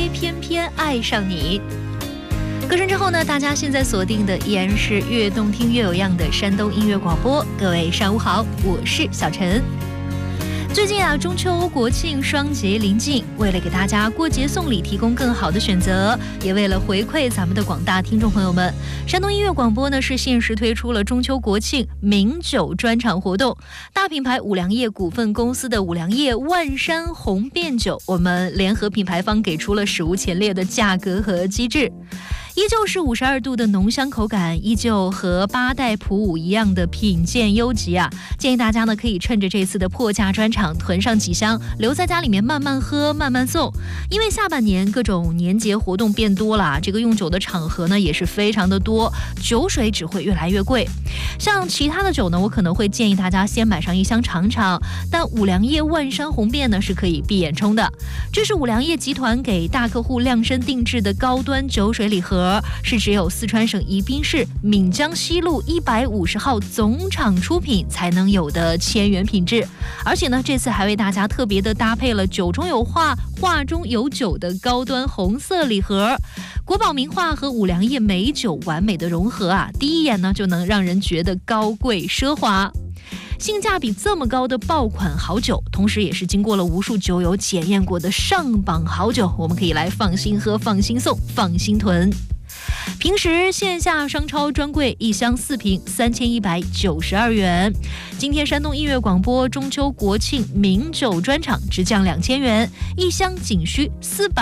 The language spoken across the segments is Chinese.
偏偏爱上你。歌声之后呢，大家现在锁定的依然是越动听越有样的山东音乐广播。各位上午好，我是小陈。最近啊，中秋国庆双节临近，为了给大家过节送礼提供更好的选择，也为了回馈咱们的广大听众朋友们，山东音乐广播呢是限时推出了中秋国庆名酒专场活动。大品牌五粮液股份公司的五粮液万山红变酒，我们联合品牌方给出了史无前例的价格和机制。依旧是52度的浓香口感，依旧和八代普五一样的品鉴优级啊！建议大家呢可以趁着这次的破价专场囤上几箱，留在家里面慢慢喝慢慢送。因为下半年各种年节活动变多了，这个用酒的场合呢也是非常的多，酒水只会越来越贵。像其他的酒呢，我可能会建议大家先买上一箱尝尝，但五粮液万山红变呢是可以闭眼冲的。这是五粮液集团给大客户量身定制的高端酒水礼盒，是只有四川省宜宾市岷江西路150号总厂出品才能有的千元品质。而且呢，这次还为大家特别的搭配了酒中有画，画中有酒的高端红色礼盒。国宝名画和五粮液美酒完美的融合啊，第一眼呢就能让人觉得高贵奢华。性价比这么高的爆款好酒，同时也是经过了无数酒友检验过的上榜好酒，我们可以来放心喝、放心送、放心囤。平时线下商超专柜一箱4瓶3192元，今天山东音乐广播中秋国庆名酒专场直降2000元，一箱仅需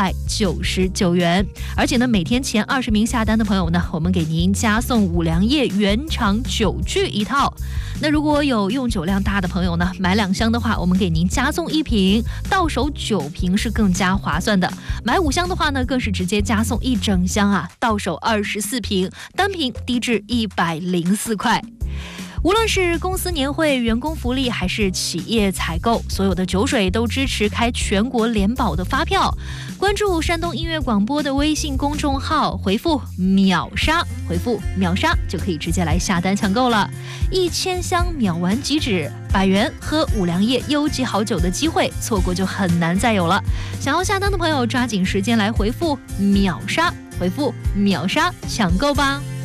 499元。而且呢，每天前20名下单的朋友呢，我们给您加送五粮液原厂酒具一套。那如果有用酒量大的朋友呢，买2箱的话，我们给您加送1瓶，到手9瓶是更加划算的。买5箱的话呢，更是直接加送1整箱啊，到手24瓶，单瓶低至104块。无论是公司年会、员工福利，还是企业采购，所有的酒水都支持开全国联保的发票。关注山东音乐广播的微信公众号，回复秒杀就可以直接来下单抢购了。1000箱秒完即止，100元喝五粮液优级好酒的机会，错过就很难再有了。想要下单的朋友，抓紧时间来回复秒杀抢购吧。